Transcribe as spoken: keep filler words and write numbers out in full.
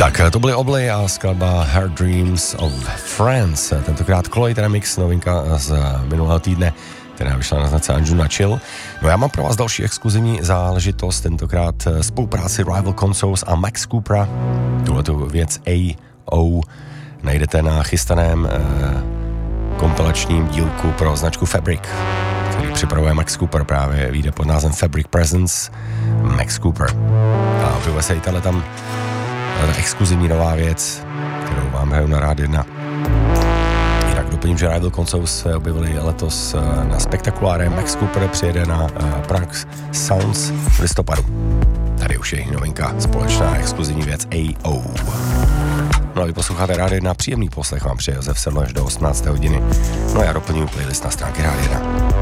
Tak to byly Obly a skladba Her Dreams of Friends. Tentokrát Chloe Remix, novinka z minulého týdne, která vyšla na značce Anjuna Chill. No já mám pro vás další exkluzivní záležitost, tentokrát spolupráci Rival Consoles a Max Coopera. Tuhletu věc A O najdete na chystaném eh, kompilačním dílku pro značku Fabric, který připravuje Max Cooper, právě vyjde pod názvem Fabric Presence Max Cooper. A objevuje se i tahle tam ta exkluzivní nová věc, kterou vám hraju na Rád jedna. Jinak doplním, že Rival Consoles se objevili letos na Spektakuláre. Max Cooper přijede na Prague Sounds v listopadu. Tady už je novinka, společná exkluzivní věc A O. No a vy posloucháte Rád jedna, příjemný poslech vám přeje Josef Sedlo až do osmnácté hodiny. No a já doplním playlist na stránky Rád jedna.